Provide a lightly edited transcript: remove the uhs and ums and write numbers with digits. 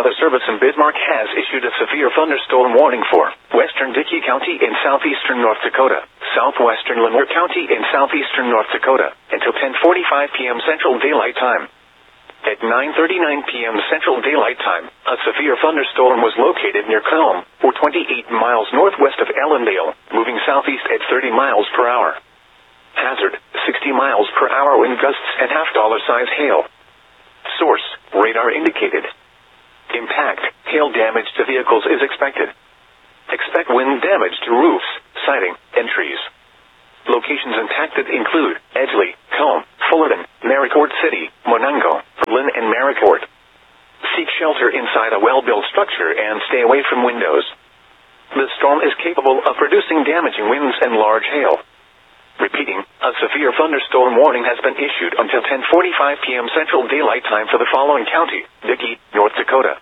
Weather Service in Bismarck has issued a severe thunderstorm warning for western Dickey County in southeastern North Dakota, southwestern Lanier County in southeastern North Dakota, until 10:45 p.m. Central Daylight Time. At 9:39 p.m. Central Daylight Time, a severe thunderstorm was located near Culm, or 28 miles northwest of Ellendale, moving southeast at 30 miles per hour. Hazard, 60 miles per hour wind gusts and half-dollar-size hail. Source, radar indicated. Impact, hail damage to vehicles is expected. Expect wind damage to roofs, siding, and trees. Locations impacted include Edgeley, Culm, Fullerton, Maricourt City, Monongo, Berlin, and Maricourt. Seek shelter inside a well-built structure and stay away from windows. The storm is capable of producing damaging winds and large hail. Repeating, a severe thunderstorm warning has been issued until 10:45 p.m. Central Daylight Time for the following county: Dickey, North Dakota,